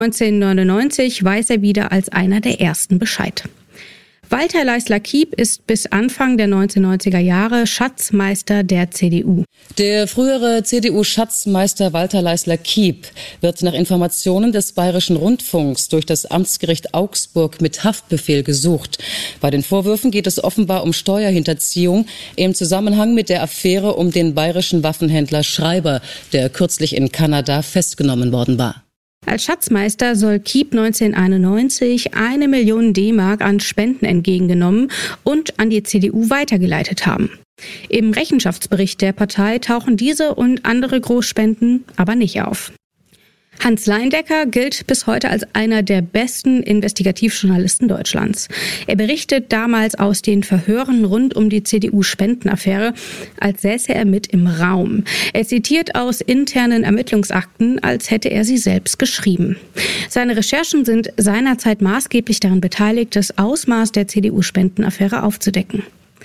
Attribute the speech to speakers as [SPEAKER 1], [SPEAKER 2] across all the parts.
[SPEAKER 1] 1999 weiß er wieder als einer der ersten Bescheid. Walter Leisler-Kiep ist bis Anfang der 1990er Jahre Schatzmeister der CDU.
[SPEAKER 2] Der frühere CDU-Schatzmeister Walter Leisler-Kiep wird nach Informationen des Bayerischen Rundfunks durch das Amtsgericht Augsburg mit Haftbefehl gesucht. Bei den Vorwürfen geht es offenbar um Steuerhinterziehung im Zusammenhang mit der Affäre um den bayerischen Waffenhändler Schreiber, der kürzlich in Kanada festgenommen worden war.
[SPEAKER 1] Als Schatzmeister soll Kiep 1991 1 Million D-Mark an Spenden entgegengenommen und an die CDU weitergeleitet haben. Im Rechenschaftsbericht der Partei tauchen diese und andere Großspenden aber nicht auf. Hans Leindecker gilt bis heute als einer der besten Investigativjournalisten Deutschlands. Er berichtet damals aus den Verhören rund um die CDU-Spendenaffäre, als säße er mit im Raum. Er zitiert aus internen Ermittlungsakten, als hätte er sie selbst geschrieben. Seine Recherchen sind seinerzeit maßgeblich daran beteiligt, das Ausmaß der CDU-Spendenaffäre aufzudecken.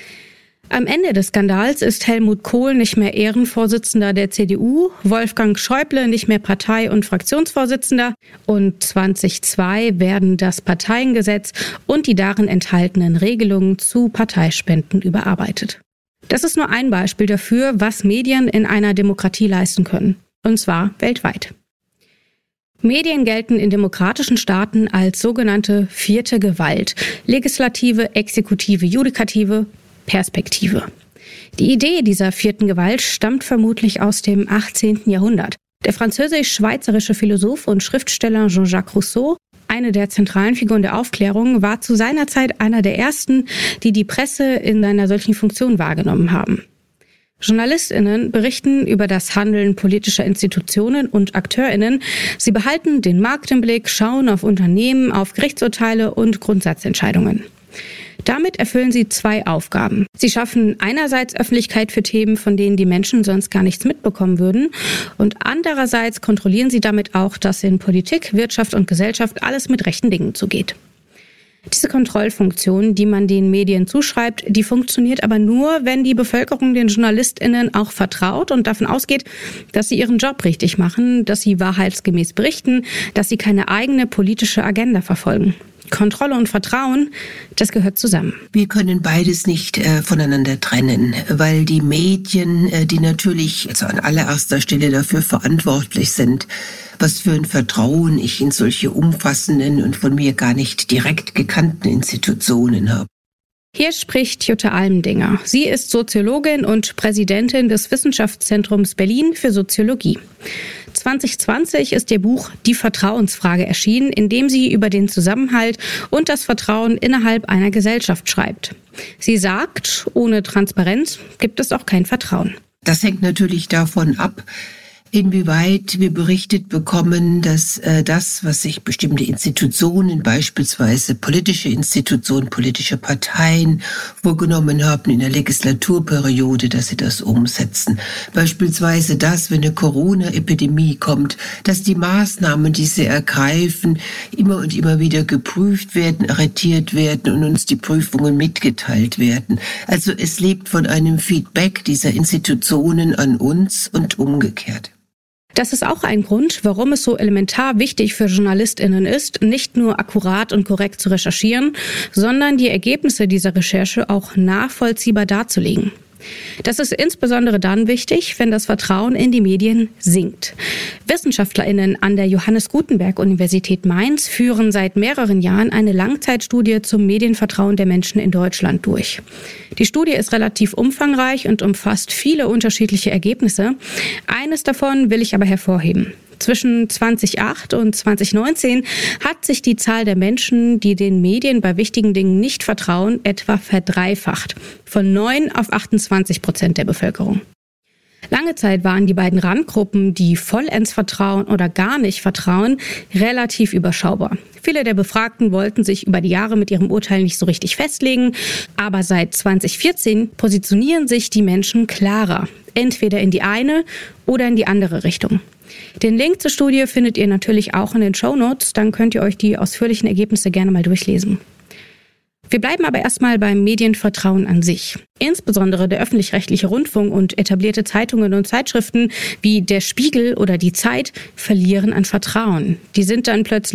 [SPEAKER 1] Am Ende des Skandals ist Helmut Kohl nicht mehr Ehrenvorsitzender der CDU, Wolfgang Schäuble nicht mehr Partei- und Fraktionsvorsitzender und 2002 werden das Parteiengesetz und die darin enthaltenen Regelungen zu Parteispenden überarbeitet. Das ist nur ein Beispiel dafür, was Medien in einer Demokratie leisten können, und zwar weltweit. Medien gelten in demokratischen Staaten als sogenannte vierte Gewalt, Legislative, Exekutive, Judikative, Perspektive. Die Idee dieser vierten Gewalt stammt vermutlich aus dem 18. Jahrhundert. Der französisch-schweizerische Philosoph und Schriftsteller Jean-Jacques Rousseau, eine der zentralen Figuren der Aufklärung, war zu seiner Zeit einer der ersten, die die Presse in einer solchen Funktion wahrgenommen haben. JournalistInnen berichten über das Handeln politischer Institutionen und AkteurInnen. Sie behalten den Markt im Blick, schauen auf Unternehmen, auf Gerichtsurteile und Grundsatzentscheidungen. Damit erfüllen sie zwei Aufgaben. Sie schaffen einerseits Öffentlichkeit für Themen, von denen die Menschen sonst gar nichts mitbekommen würden. Und andererseits kontrollieren sie damit auch, dass in Politik, Wirtschaft und Gesellschaft alles mit rechten Dingen zugeht. Diese Kontrollfunktion, die man den Medien zuschreibt, die funktioniert aber nur, wenn die Bevölkerung den JournalistInnen auch vertraut und davon ausgeht, dass sie ihren Job richtig machen, dass sie wahrheitsgemäß berichten, dass sie keine eigene politische Agenda verfolgen. Kontrolle und Vertrauen, das gehört zusammen.
[SPEAKER 3] Wir können beides nicht voneinander trennen, weil die Medien, die natürlich an allererster Stelle dafür verantwortlich sind, was für ein Vertrauen ich in solche umfassenden und von mir gar nicht direkt gekannten Institutionen habe.
[SPEAKER 1] Hier spricht Jutta Almendinger. Sie ist Soziologin und Präsidentin des Wissenschaftszentrums Berlin für Soziologie. 2020 ist ihr Buch Die Vertrauensfrage erschienen, in dem sie über den Zusammenhalt und das Vertrauen innerhalb einer Gesellschaft schreibt. Sie sagt, ohne Transparenz gibt es auch kein Vertrauen.
[SPEAKER 3] Das hängt natürlich davon ab, inwieweit wir berichtet bekommen, dass das, was sich bestimmte Institutionen, beispielsweise politische Institutionen, politische Parteien vorgenommen haben in der Legislaturperiode, dass sie das umsetzen. Beispielsweise das, wenn eine Corona-Epidemie kommt, dass die Maßnahmen, die sie ergreifen, immer und immer wieder geprüft werden, arretiert werden und uns die Prüfungen mitgeteilt werden. Also es lebt von einem Feedback dieser Institutionen an uns und umgekehrt.
[SPEAKER 1] Das ist auch ein Grund, warum es so elementar wichtig für JournalistInnen ist, nicht nur akkurat und korrekt zu recherchieren, sondern die Ergebnisse dieser Recherche auch nachvollziehbar darzulegen. Das ist insbesondere dann wichtig, wenn das Vertrauen in die Medien sinkt. WissenschaftlerInnen an der Johannes Gutenberg Universität Mainz führen seit mehreren Jahren eine Langzeitstudie zum Medienvertrauen der Menschen in Deutschland durch. Die Studie ist relativ umfangreich und umfasst viele unterschiedliche Ergebnisse. Eines davon will ich aber hervorheben. Zwischen 2008 und 2019 hat sich die Zahl der Menschen, die den Medien bei wichtigen Dingen nicht vertrauen, etwa verdreifacht. Von 9 auf 28% der Bevölkerung. Lange Zeit waren die beiden Randgruppen, die vollends vertrauen oder gar nicht vertrauen, relativ überschaubar. Viele der Befragten wollten sich über die Jahre mit ihrem Urteil nicht so richtig festlegen, aber seit 2014 positionieren sich die Menschen klarer, entweder in die eine oder in die andere Richtung. Den Link zur Studie findet ihr natürlich auch in den Shownotes, dann könnt ihr euch die ausführlichen Ergebnisse gerne mal durchlesen. Wir bleiben aber erstmal beim Medienvertrauen an sich. Insbesondere der öffentlich-rechtliche Rundfunk und etablierte Zeitungen und Zeitschriften wie der Spiegel oder die Zeit verlieren an Vertrauen. Die sind dann plötzlich